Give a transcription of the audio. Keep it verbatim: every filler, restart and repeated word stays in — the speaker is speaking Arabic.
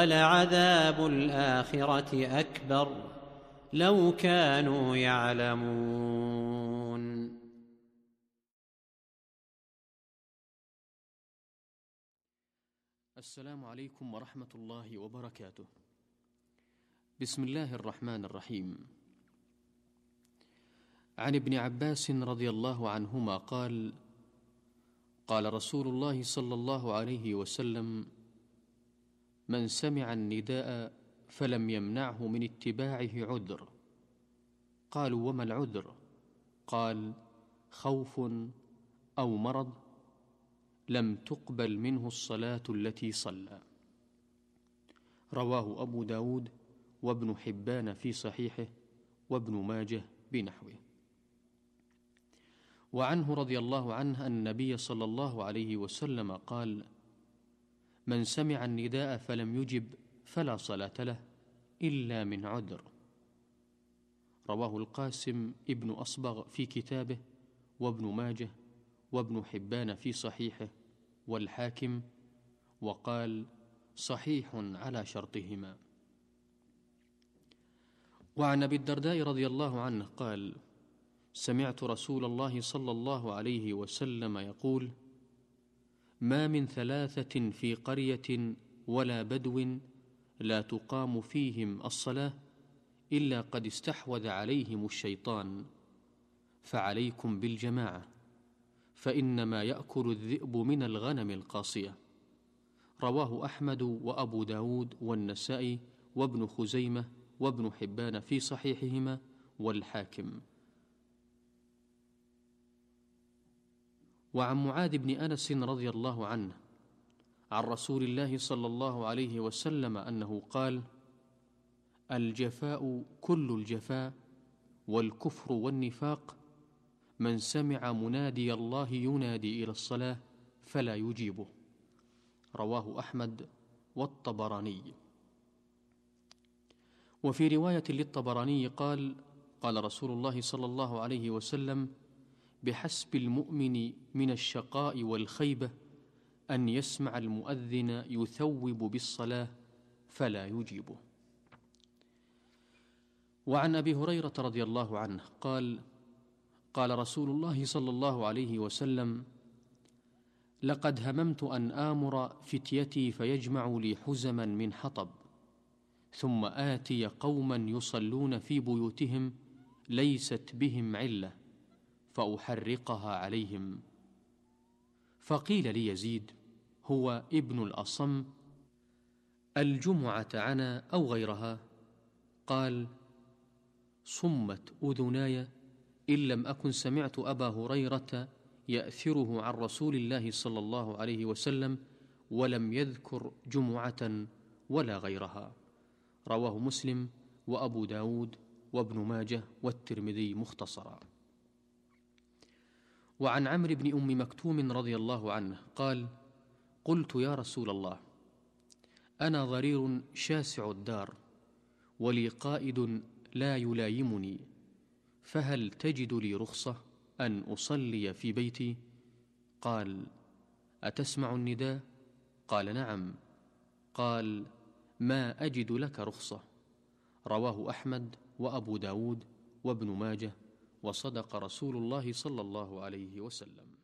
ولعذاب الآخرة أكبر لو كانوا يعلمون. السلام عليكم ورحمة الله وبركاته. بسم الله الرحمن الرحيم. عن ابن عباس رضي الله عنهما قال: قال رسول الله صلى الله عليه وسلم: من سمع النداء فلم يمنعه من اتباعه عذر. قالوا: وما العذر؟ قال: خوف أو مرض لم تقبل منه الصلاة التي صلى. رواه أبو داود وابن حبان في صحيحه وابن ماجه بنحوه. وعنه رضي الله عنه أن النبي صلى الله عليه وسلم قال: من سمع النداء فلم يجب فلا صلاة له إلا من عذر. رواه القاسم ابن أصبغ في كتابه وابن ماجه وابن حبان في صحيحه والحاكم، وقال: صحيح على شرطهما. وعن أبي الدرداء رضي الله عنه قال: سمعت رسول الله صلى الله عليه وسلم يقول: ما من ثلاثة في قرية ولا بدو لا تقام فيهم الصلاة إلا قد استحوذ عليهم الشيطان، فعليكم بالجماعة، فإنما يأكل الذئب من الغنم القاصية. رواه أحمد وأبو داود والنسائي وابن خزيمة وابن حبان في صحيحهما والحاكم. وعن معاذ بن أنس رضي الله عنه عن رسول الله صلى الله عليه وسلم أنه قال: الجفاء كل الجفاء والكفر والنفاق من سمع منادي الله ينادي إلى الصلاة فلا يجيبه. رواه أحمد والطبراني. وفي رواية للطبراني قال: قال رسول الله صلى الله عليه وسلم: بحسب المؤمن من الشقاء والخيبة أن يسمع المؤذن يثوب بالصلاة فلا يجيبه. وعن أبي هريرة رضي الله عنه قال: قال رسول الله صلى الله عليه وسلم: لقد هممت أن آمر فتيتي فيجمعوا لي حزما من حطب، ثم آتي قوما يصلون في بيوتهم ليست بهم علة فأحرقها عليهم. فقيل ليزيد هو ابن الأصم: الجمعة عنا أو غيرها؟ قال: صمت أذناي إن لم أكن سمعت أبا هريرة يأثره عن رسول الله صلى الله عليه وسلم ولم يذكر جمعة ولا غيرها. رواه مسلم وأبو داود وابن ماجه والترمذي مختصرا. وعن عمرو بن أم مكتوم رضي الله عنه قال: قلت يا رسول الله، أنا ضرير شاسع الدار ولي قائد لا يلايمني، فهل تجد لي رخصة أن أصلي في بيتي؟ قال: أتسمع النداء؟ قال: نعم. قال: ما أجد لك رخصة. رواه أحمد وأبو داود وابن ماجه، وصدق رسول الله صلى الله عليه وسلم.